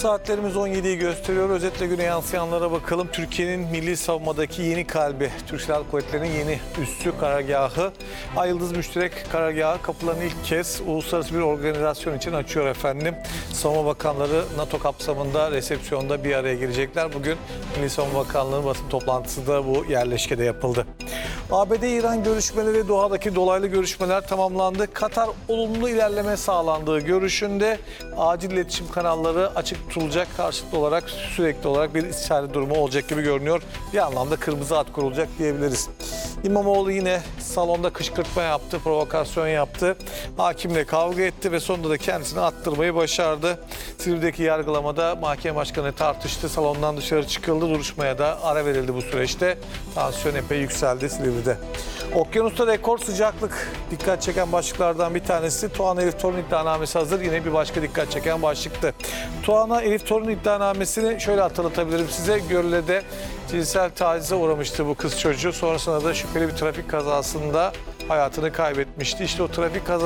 Saatlerimiz 17'yi gösteriyor. Özetle güne yansıyanlara bakalım. Türkiye'nin milli savunmadaki yeni kalbi, Türk Silahlı Kuvvetleri'nin yeni üssü karargahı, Ay Yıldız Müşterek Karargahı kapılarını ilk kez uluslararası bir organizasyon için açıyor efendim. Savunma Bakanları NATO kapsamında resepsiyonda bir araya gelecekler. Bugün Milli Savunma Bakanlığı'nın basın toplantısı da bu yerleşkede yapıldı. ABD-İran görüşmeleri, Doha'daki dolaylı görüşmeler tamamlandı. Katar olumlu ilerleme sağlandığı görüşünde acil iletişim kanalları açık tutulacak, karşılıklı olarak sürekli olarak bir istişare durumu olacak gibi görünüyor. Bir anlamda kırmızı hat kurulacak diyebiliriz. İmamoğlu yine salonda kışkırtma yaptı, provokasyon yaptı. Hakimle kavga etti ve sonunda da kendisini attırmayı başardı. Silivri'deki yargılamada mahkeme başkanı tartıştı. Salondan dışarı çıkıldı. Duruşmaya da ara verildi bu süreçte. Tansiyon epey yükseldi Silivri'de. Okyanusta rekor sıcaklık dikkat çeken başlıklardan bir tanesi. Tuana Elif Torun iddianamesi hazır. Yine bir başka dikkat çeken başlıktı. Tuana Elif Torun iddianamesini şöyle hatırlatabilirim size. Görüle'de cinsel tacize uğramıştı bu kız çocuğu. Sonrasında da şüpheli bir trafik kazasında hayatını kaybetmişti. İşte o trafik kazası